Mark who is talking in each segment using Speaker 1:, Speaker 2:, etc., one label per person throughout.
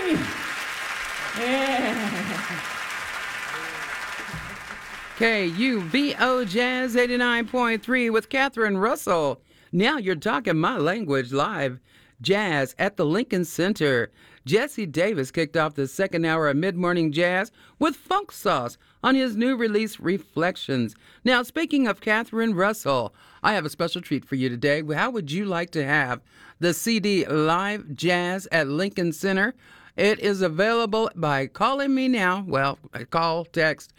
Speaker 1: Hallelujah. Yeah. KUVO Jazz 89.3 with Catherine Russell. Now you're talking my language live. Jazz at the Lincoln Center. Jesse Davis kicked off the second hour of mid-morning jazz with Funk Sauce on his new release, Reflections. Now, speaking of Catherine Russell, I have a special treat for you today. How would you like to have the CD Live Jazz at Lincoln Center? It is available by calling me now. Well, call, text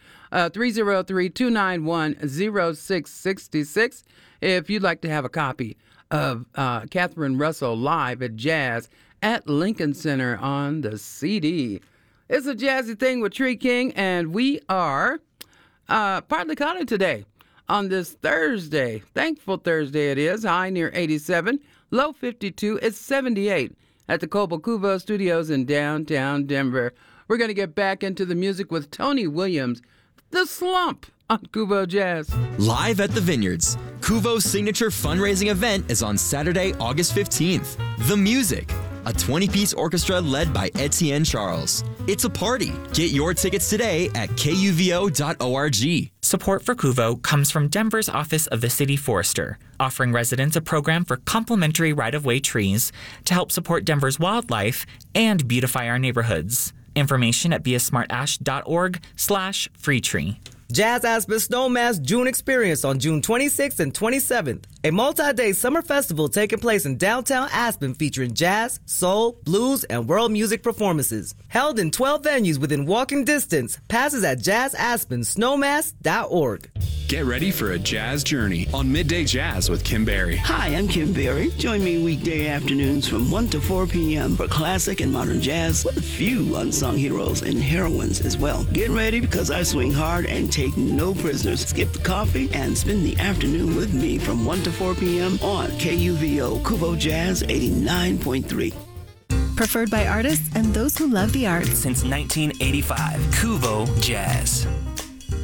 Speaker 1: 303-291-0666 if you'd like to have a copy of Catherine Russell live at Jazz at Lincoln Center on the CD. It's a jazzy thing with Tree King, and we are partly cloudy today on this Thursday. Thankful Thursday it is. High near 87, low 52. It's 78 at the Cobo Cuvo Studios in downtown Denver. We're going to get back into the music with Tony Williams, The Slump, on Cuvo Jazz.
Speaker 2: Live at the Vineyards, Cuvo's signature fundraising event is on Saturday, August 15th. The Music, a 20-piece orchestra led by Etienne Charles. It's a party. Get your tickets today at kuvo.org.
Speaker 3: Support for Cuvo comes from Denver's Office of the City Forester, offering residents a program for complimentary right-of-way trees to help support Denver's wildlife and beautify our neighborhoods. Information at beasmartash.org/freetree.
Speaker 4: Jazz Aspen Snowmass June Experience on June 26th and 27th. A multi-day summer festival taking place in downtown Aspen featuring jazz, soul, blues, and world music performances. Held in 12 venues within walking distance. Passes at jazzaspensnowmass.org.
Speaker 5: Get ready for a jazz journey on Midday Jazz with Kim Berry.
Speaker 6: Hi, I'm Kim Berry. Join me weekday afternoons from 1 to 4 p.m. for classic and modern jazz with a few unsung heroes and heroines as well. Get ready because I swing hard and take no prisoners. Skip the coffee and spend the afternoon with me from 1 to 4 p.m. on KUVO Cuvo Jazz 89.3.
Speaker 7: Preferred by artists and those who love the arts.
Speaker 8: Since 1985, Cuvo Jazz.